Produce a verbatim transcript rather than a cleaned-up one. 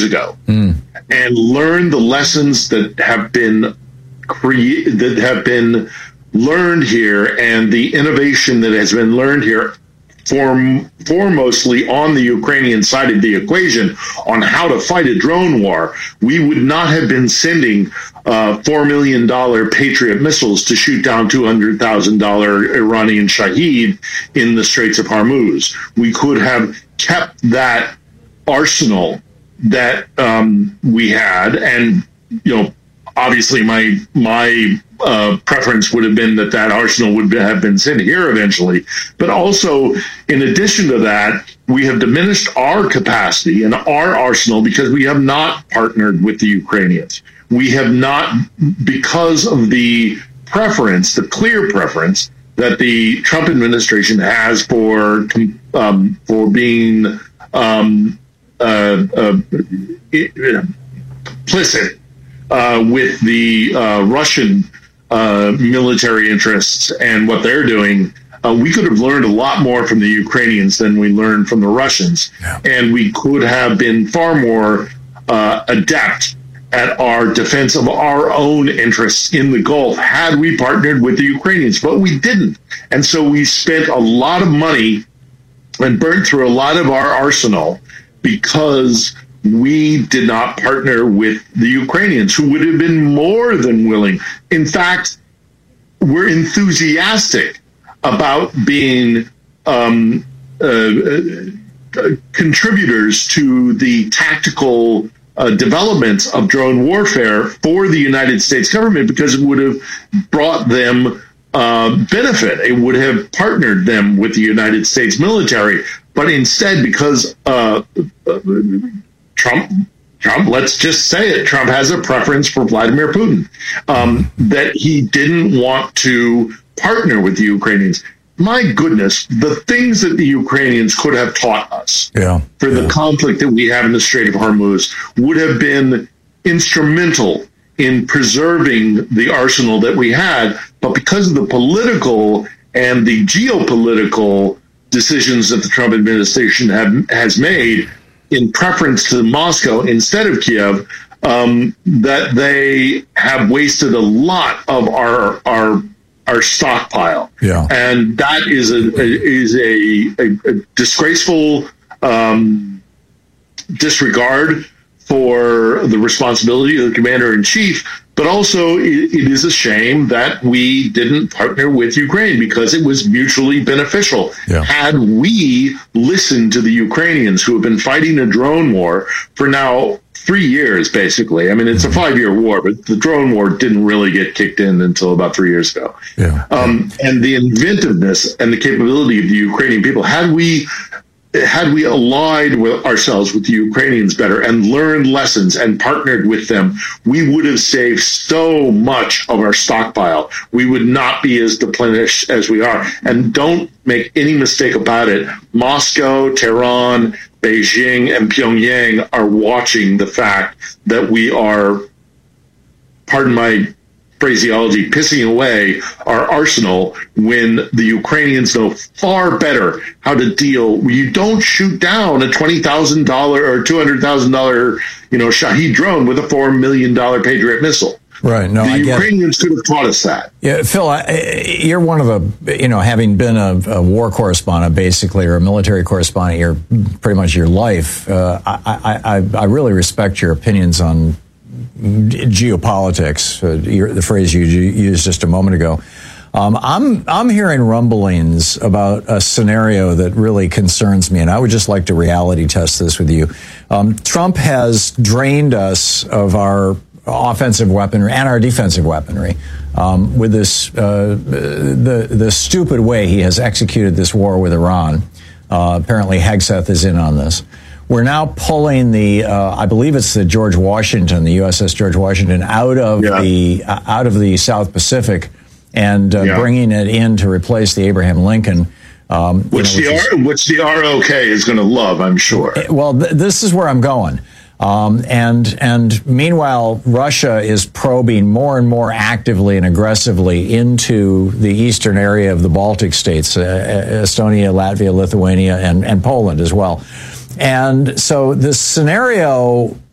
ago mm. and learn the lessons that have been cre- that have been learned here and the innovation that has been learned here form foremostly on the Ukrainian side of the equation on how to fight a drone war, we would not have been sending uh, four million dollars Patriot missiles to shoot down two hundred thousand dollars Iranian Shahed in the Straits of Hormuz. We could have kept that arsenal that um, we had, and, you know, obviously my my uh, preference would have been that that arsenal would have been sent here eventually. But also, in addition to that, we have diminished our capacity and our arsenal because we have not partnered with the Ukrainians. We have not, because of the preference, the clear preference that the Trump administration has for um, for being um, uh, uh, implicit Uh, with the uh, Russian uh, military interests and what they're doing, uh, we could have learned a lot more from the Ukrainians than we learned from the Russians. Yeah. And we could have been far more uh, adept at our defense of our own interests in the Gulf had we partnered with the Ukrainians, but we didn't. And so we spent a lot of money and burnt through a lot of our arsenal because we did not partner with the Ukrainians, who would have been more than willing. In fact, we're enthusiastic about being um, uh, uh, contributors to the tactical uh, developments of drone warfare for the United States government because it would have brought them uh, benefit. It would have partnered them with the United States military. But instead, because uh, uh, Trump, Trump, let's just say it, Trump has a preference for Vladimir Putin, um, that he didn't want to partner with the Ukrainians. My goodness, the things that the Ukrainians could have taught us yeah, for yeah. the conflict that we have in the Strait of Hormuz would have been instrumental in preserving the arsenal that we had. But because of the political and the geopolitical decisions that the Trump administration have, has made, in preference to Moscow instead of Kiev, um, that they have wasted a lot of our our our stockpile, yeah. and that is a, a is a, a, a disgraceful um, disregard for the responsibility of the commander in chief. But also, it, it is a shame that we didn't partner with Ukraine because it was mutually beneficial. Yeah. Had we listened to the Ukrainians, who have been fighting a drone war for now three years, basically. I mean, it's a five-year war, but the drone war didn't really get kicked in until about three years ago. Yeah. Um, and the inventiveness and the capability of the Ukrainian people, had we had we allied with ourselves with the Ukrainians better and learned lessons and partnered with them, we would have saved so much of our stockpile. We would not be as depleted as we are. And don't make any mistake about it. Moscow, Tehran, Beijing, and Pyongyang are watching the fact that we are, pardon my phraseology, pissing away our arsenal when the Ukrainians know far better how to deal. You don't shoot down a twenty thousand dollars or two hundred thousand dollars, you know, Shahed drone with a four million dollars Patriot missile. Right. No, the I Ukrainians could have taught us that. Yeah, Phil, I, you're one of the, you know, having been a, a war correspondent, basically, or a military correspondent, your pretty much your life. Uh, I, I, I really respect your opinions on geopolitics, uh, your, the phrase you used just a moment ago. Um, I'm I'm hearing rumblings about a scenario that really concerns me, and I would just like to reality test this with you. Um, Trump has drained us of our offensive weaponry and our defensive weaponry um, with this uh, the the stupid way he has executed this war with Iran. Uh, apparently, Hegseth is in on this. We're now pulling the, uh, I believe it's the George Washington, the U S S George Washington, out of yeah. the uh, out of the South Pacific, and uh, yeah. bringing it in to replace the Abraham Lincoln, um, which you know, which the is, R, which the R O K is going to love, I'm sure. Well, th- this is where I'm going. Um, and and meanwhile, Russia is probing more and more actively and aggressively into the eastern area of the Baltic states, uh, Estonia, Latvia, Lithuania, and, and Poland as well. And so this scenario